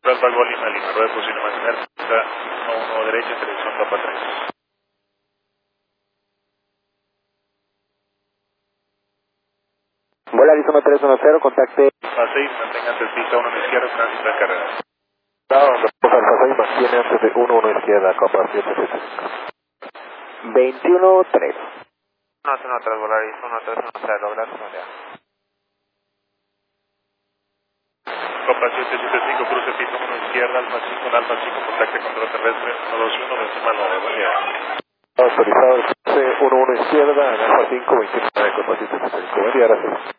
Alfa Gol Lima Lima, rueda de posición imaginar, 1-1 derecha, dirección Copa 3. Volaris 1310, contacte. Alfa 6, mantenga antes pista 1 a la izquierda, tránsito de carrera. Alfa 6, mantiene antes de 1-1 izquierda, Copa 775. 21-3. 1-3 Volaris 1310, gracias. Copa 775, cruce pista 1 izquierda, Alfa 5, Alfa 5, contacte control terrestre, 121, vencima 9, buen día. Autorizado el cruce 1-1 izquierda, Alfa 5, 29, Copa 775. Buen día, gracias.